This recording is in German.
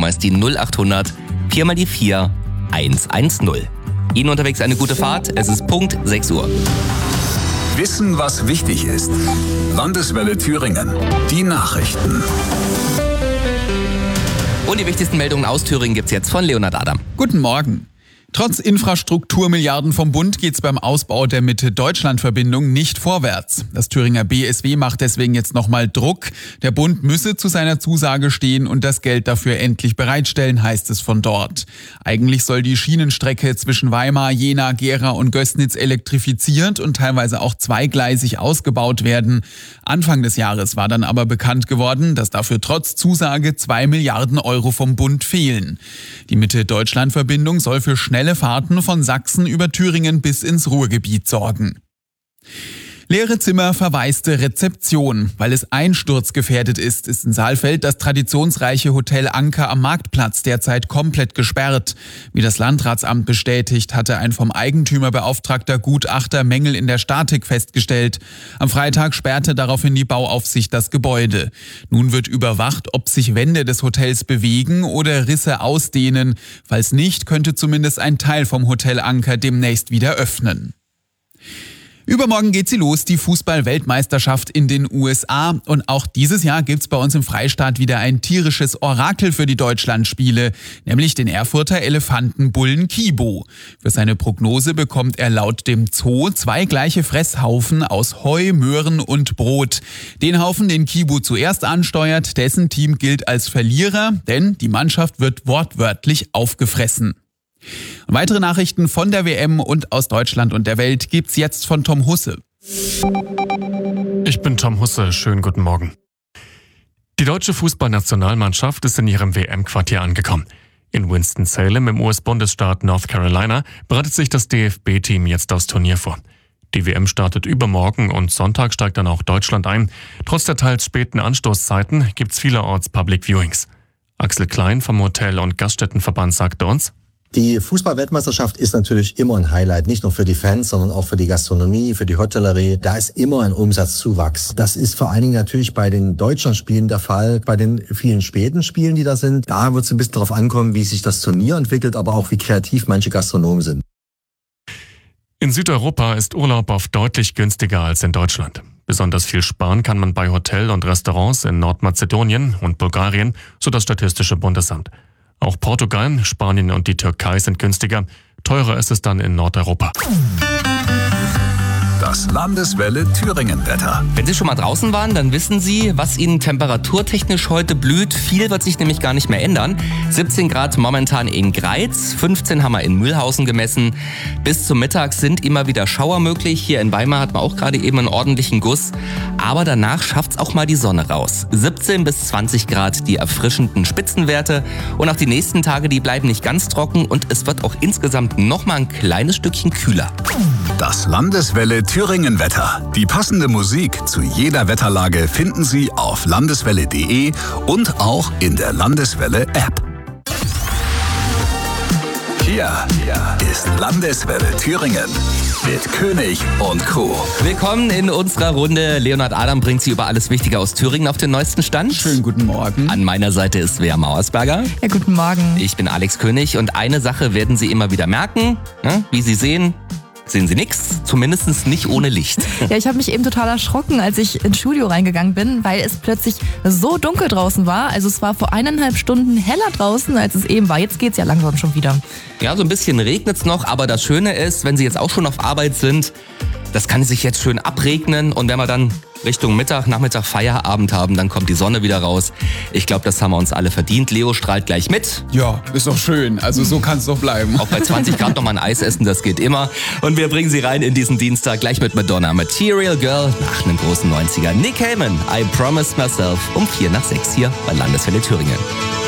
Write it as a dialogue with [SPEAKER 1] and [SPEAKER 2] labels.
[SPEAKER 1] Nummer ist die 0800 4 mal die 4 110. Ihnen unterwegs eine gute Fahrt. Es ist Punkt 6 Uhr.
[SPEAKER 2] Wissen, was wichtig ist. Landeswelle Thüringen. Die Nachrichten.
[SPEAKER 1] Und die wichtigsten Meldungen aus Thüringen gibt's jetzt von Leonhard Adam.
[SPEAKER 3] Guten Morgen. Trotz Infrastrukturmilliarden vom Bund geht's beim Ausbau der Mitte-Deutschland-Verbindung nicht vorwärts. Das Thüringer BSW macht deswegen jetzt nochmal Druck. Der Bund müsse zu seiner Zusage stehen und das Geld dafür endlich bereitstellen, heißt es von dort. Eigentlich soll die Schienenstrecke zwischen Weimar, Jena, Gera und Gößnitz elektrifiziert und teilweise auch zweigleisig ausgebaut werden. Anfang des Jahres war dann aber bekannt geworden, dass dafür trotz Zusage 2 Milliarden Euro vom Bund fehlen. Die Mitte-Deutschland-Verbindung soll für schnelle Fahrten von Sachsen über Thüringen bis ins Ruhrgebiet sorgen. Leere Zimmer, verwaiste Rezeption. Weil es einsturzgefährdet ist in Saalfeld das traditionsreiche Hotel Anker am Marktplatz derzeit komplett gesperrt. Wie das Landratsamt bestätigt, hatte ein vom Eigentümer beauftragter Gutachter Mängel in der Statik festgestellt. Am Freitag sperrte daraufhin die Bauaufsicht das Gebäude. Nun wird überwacht, ob sich Wände des Hotels bewegen oder Risse ausdehnen. Falls nicht, könnte zumindest ein Teil vom Hotel Anker demnächst wieder öffnen. Übermorgen geht sie los, die Fußball-Weltmeisterschaft in den USA. Und auch dieses Jahr gibt's bei uns im Freistaat wieder ein tierisches Orakel für die Deutschlandspiele, nämlich den Erfurter Elefantenbullen Kibo. Für seine Prognose bekommt er laut dem Zoo 2 gleiche Fresshaufen aus Heu, Möhren und Brot. Den Haufen, den Kibo zuerst ansteuert, dessen Team gilt als Verlierer, denn die Mannschaft wird wortwörtlich aufgefressen. Und weitere Nachrichten von der WM und aus Deutschland und der Welt gibt's jetzt von Tom Husse.
[SPEAKER 4] Ich bin Tom Husse, schönen guten Morgen. Die deutsche Fußballnationalmannschaft ist in ihrem WM-Quartier angekommen. In Winston-Salem im US-Bundesstaat North Carolina bereitet sich das DFB-Team jetzt aufs Turnier vor. Die WM startet übermorgen und Sonntag steigt dann auch Deutschland ein. Trotz der teils späten Anstoßzeiten gibt's vielerorts Public Viewings. Axel Klein vom Hotel- und Gaststättenverband sagte uns:
[SPEAKER 5] Die Fußball-Weltmeisterschaft ist natürlich immer ein Highlight, nicht nur für die Fans, sondern auch für die Gastronomie, für die Hotellerie. Da ist immer ein Umsatzzuwachs. Das ist vor allen Dingen natürlich bei den Deutschlandspielen der Fall. Bei den vielen späten Spielen, die da sind, da wird es ein bisschen darauf ankommen, wie sich das Turnier entwickelt, aber auch wie kreativ manche Gastronomen sind.
[SPEAKER 4] In Südeuropa ist Urlaub oft deutlich günstiger als in Deutschland. Besonders viel sparen kann man bei Hotel- und Restaurants in Nordmazedonien und Bulgarien, so das Statistische Bundesamt. Auch Portugal, Spanien und die Türkei sind günstiger. Teurer ist es dann in Nordeuropa.
[SPEAKER 2] Das Landeswelle Thüringen-Wetter.
[SPEAKER 1] Wenn Sie schon mal draußen waren, dann wissen Sie, was Ihnen temperaturtechnisch heute blüht. Viel wird sich nämlich gar nicht mehr ändern. 17 Grad momentan in Greiz, 15 haben wir in Mühlhausen gemessen. Bis zum Mittag sind immer wieder Schauer möglich. Hier in Weimar hat man auch gerade eben einen ordentlichen Guss. Aber danach schafft's auch mal die Sonne raus. 17 bis 20 Grad die erfrischenden Spitzenwerte. Und auch die nächsten Tage, die bleiben nicht ganz trocken. Und es wird auch insgesamt noch mal ein kleines Stückchen kühler.
[SPEAKER 2] Das Landeswelle Thüringen-Wetter. Die passende Musik zu jeder Wetterlage finden Sie auf landeswelle.de und auch in der Landeswelle-App. Hier ist Landeswelle Thüringen mit König und Co.
[SPEAKER 1] Willkommen in unserer Runde. Leonhard Adam bringt Sie über alles Wichtige aus Thüringen auf den neuesten Stand.
[SPEAKER 3] Schönen guten Morgen.
[SPEAKER 1] An meiner Seite ist Svea Mauersberger.
[SPEAKER 6] Ja, guten Morgen.
[SPEAKER 1] Ich bin Alex König und eine Sache werden Sie immer wieder merken. Wie Sie sehen Sie nichts, zumindest nicht ohne Licht.
[SPEAKER 6] Ja, ich habe mich eben total erschrocken, als ich ins Studio reingegangen bin, weil es plötzlich so dunkel draußen war. Also es war vor 1,5 Stunden heller draußen, als es eben war. Jetzt geht's ja langsam schon wieder.
[SPEAKER 1] Ja, so ein bisschen regnet's noch, aber das Schöne ist, wenn Sie jetzt auch schon auf Arbeit sind, das kann sich jetzt schön abregnen und wenn wir dann Richtung Mittag, Nachmittag Feierabend haben, dann kommt die Sonne wieder raus. Ich glaube, das haben wir uns alle verdient. Leo strahlt gleich mit.
[SPEAKER 3] Ja, ist doch schön. Also so kann es doch bleiben.
[SPEAKER 1] Auch bei 20 Grad noch mal ein Eis essen, das geht immer. Und wir bringen Sie rein in diesen Dienstag gleich mit Madonna. Material Girl nach einem großen 90er. Nick Heyman, I Promised Myself um 5:45 hier bei Landeswelle Thüringen.